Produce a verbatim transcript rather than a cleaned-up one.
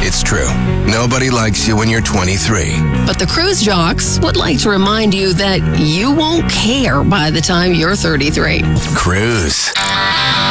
It's true. Nobody likes you when you're twenty-three. But the cruise jocks would like to remind you that you won't care by the time you're thirty-three. Cruise.